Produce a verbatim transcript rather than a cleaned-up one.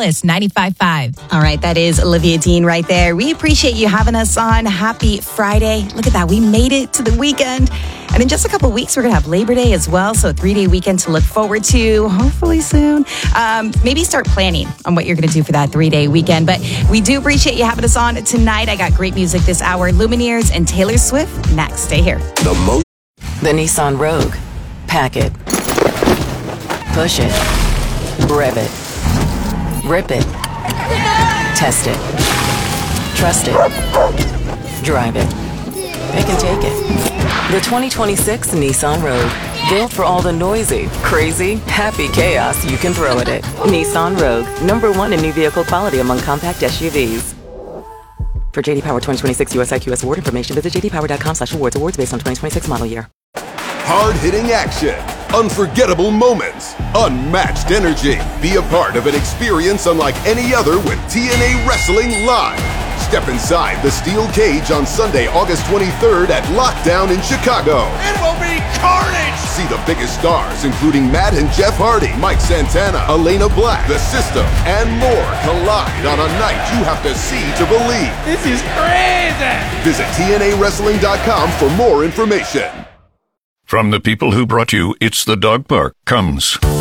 Alice ninety-five point five. All right, that is Olivia Dean right there. We appreciate you having us on. Happy Friday. Look at that. We made it to the weekend. And in just a couple of weeks, we're going to have Labor Day as well. So a three-day weekend to look forward to, hopefully soon. Um, maybe start planning on what you're going to do for that three-day weekend. But we do appreciate you having us on tonight. I got great music this hour. Lumineers and Taylor Swift next. Stay here. The, mo- the Nissan Rogue. Pack it. Push it. Rev it. Rip it. Test it. Trust it. Drive it. Pick and take it. The twenty twenty-six Nissan Rogue. Built for all the noisy, crazy, happy chaos you can throw at it. Nissan Rogue. Number one in new vehicle quality among compact S U Vs. For J D Power twenty twenty-six U S I Q S award information, visit j d power dot com slash awards. Awards based on twenty twenty-six model year. Hard-hitting action, unforgettable moments, unmatched energy. Be a part of an experience unlike any other with T N A Wrestling Live. Step inside the steel cage on Sunday, August twenty-third at Lockdown in Chicago. It will be carnage! See the biggest stars, including Matt and Jeff Hardy, Mike Santana, Elena Black, The System, and more collide on a night you have to see to believe. This is crazy! Visit T N A wrestling dot com for more information. From the people who brought you It's the Dog Park comes